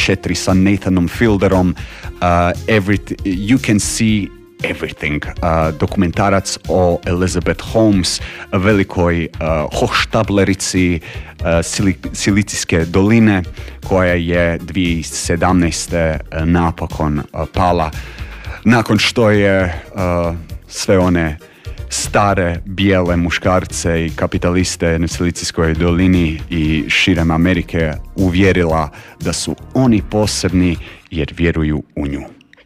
4 sa Nathanom Fielderom, You Can See Everything, dokumentarac o Elizabeth Holmes, velikoj hohštablerici Silicijske doline, koja je 2017. napokon pala nakon što je sve one stare bijele muškarce i kapitaliste na Silicijskoj dolini i širem Amerike uvjerila da su oni posebni jer vjeruju u nju.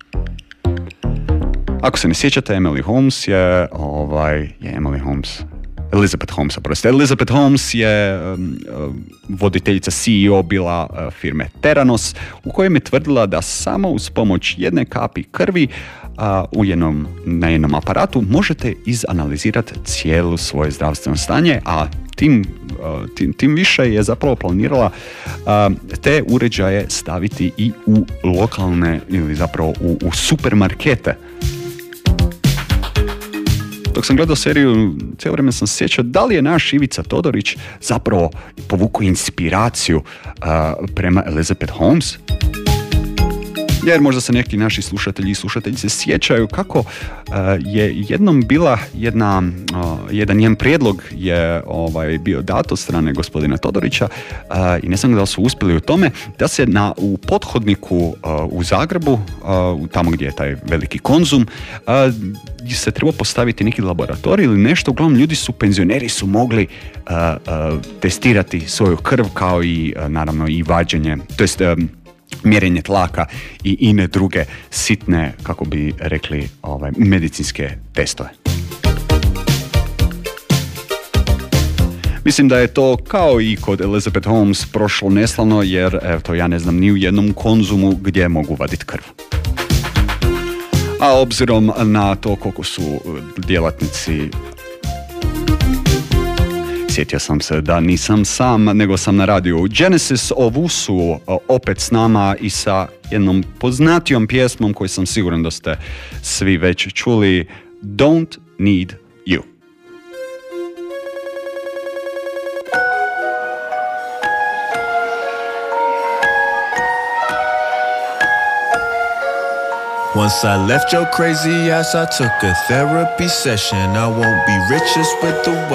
Ako se ne sjećate, Elizabeth Holmes je voditeljica CEO bila firme Theranos, u kojem je tvrdila da samo uz pomoć jedne kapi krvi na jednom aparatu možete izanalizirati cijelo svoje zdravstveno stanje, a tim više je zapravo planirala te uređaje staviti i u lokalne ili zapravo u supermarkete. Dok sam gledao seriju, cijelo vrijeme sam se sjećao da li je naš Ivica Todorić zapravo povukao inspiraciju prema Elizabeth Holmes. Jer možda se neki naši slušatelji i slušateljice sjećaju kako je jednom bila jedan njen prijedlog je bio dat od strane gospodina Todorića i ne znam da li su uspjeli u tome da se u pothodniku u Zagrebu, tamo gdje je taj veliki Konzum, se treba postaviti neki laboratorij ili nešto. Uglavnom penzioneri su mogli testirati svoju krv kao i naravno i vađenje, to jest mjerenje tlaka i ine druge sitne, kako bi rekli, medicinske testove. Mislim da je to kao i kod Elizabeth Holmes prošlo neslavno, jer ja ne znam ni u jednom Konzumu gdje mogu vaditi krv. A obzirom na to koliko su djelatnici, sjetio sam se da nisam sam, nego sam na radiju Genesis. Ovu su opet s nama i sa jednom poznatijom pjesmom koju sam siguran da ste svi već čuli, Don't Need You. Once I left your crazy ass, I took a therapy session. I won't be richest with the